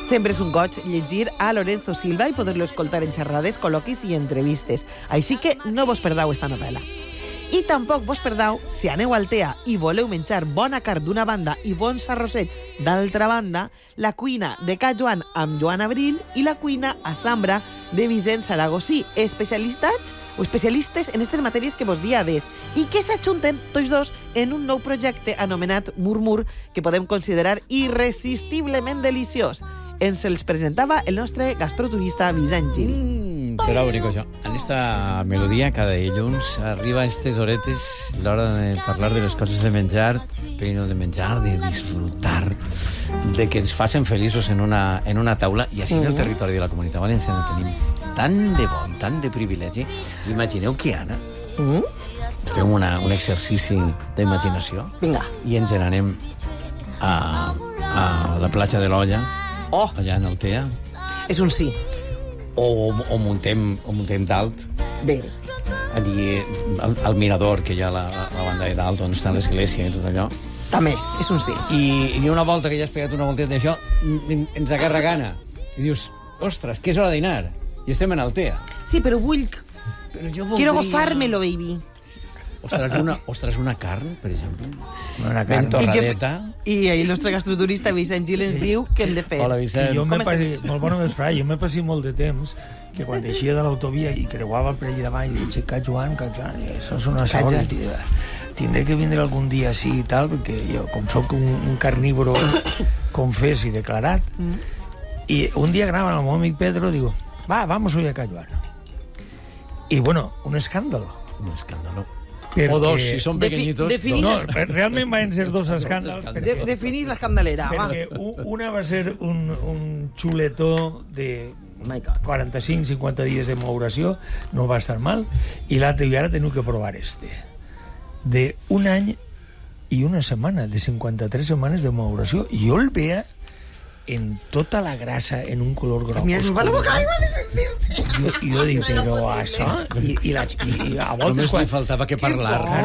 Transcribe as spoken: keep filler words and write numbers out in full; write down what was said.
Sempre és un goig llegir a Lorenzo Silva i poder-lo escoltar en xerrades, col·loquis i entrevistes. Així que no vos perdau esta novel·la. I tampoc vos perdau, si aneu al Tea i voleu menjar bona carn d'una banda i bons arrossets d'altra banda, la cuina de Ca Joan amb Joan Abril i la cuina a Sambra de Vicent Saragosí, especialistes o especialistes en aquestes matèries que vos diades i que s'ajunten tots dos en un nou projecte anomenat Murmur que podem considerar irresistiblement deliciós. Ens els presentava el nostre gastroturista Vicent Gil. Mm, serà bonic, això. En esta melodia, cada dilluns, arriba a aquestes horetes l'hora de parlar de les coses de menjar, però no de menjar, de disfrutar, de que ens facin feliços en una, en una taula, i així mm. en el territori de la Comunitat Valenciana tenim tant de bo i tant de privilegi. Imagineu que, Anna, mm. fem una, un exercici d'imaginació i ens n'anem a, a la platja de l'Olla, oh. allà en el Tea. És un sí. O, o muntem, o muntem dalt. Bé. Allí, al, al mirador, que hi ha la, la banda de dalt, on està l'església i tot allò. També, és un sí. I, i una volta que ja has pegat una volteta d'això, ens agarra gana. I dius, ostres, que és hora de dinar. I estem en el Tea. Sí, però vull... Però jo voldria... Quiero gozármelo, baby. Ostres, una, ostres, una carn, per exemple. Una carn ben torradeta. I, I el nostre gastroturista Vicent Gil ens diu què hem de fer. Hola, Vicent. Jo m'he passat, molt bona vesprada, jo m'he passat molt de temps que quan eixia de l'autovia i creuava per allà davall i dic, Ca Joan, Ca Joan, i això és una sort, tindré que vindre algun dia així i tal, perquè jo, com sóc un, un carnívoro confés i declarat, mm. i un dia anava amb el meu amic Pedro, digo, va, vamos hoy a Ca Joan. I, bueno, un escàndalo. Un escàndalo. Perquè... O dos, si són pequeñitos. Definís... No, realment van ser dos escàndals. De, definís l'escandalera, va. Perquè una va ser un, un xuletó de quaranta-cinc cinquanta dies de maduració, no va estar mal, i l'altre, i ara teniu que provar este. De un any i una setmana, de cinquanta-tres setmanes de maduració, i jo el veia en tota la grasa, en un color groc. Mira, no va la boca aigua de sentir-te. Jo, jo dic, però això... I, i, la, i a voltes... Només quan... li faltava que parlar. Claro,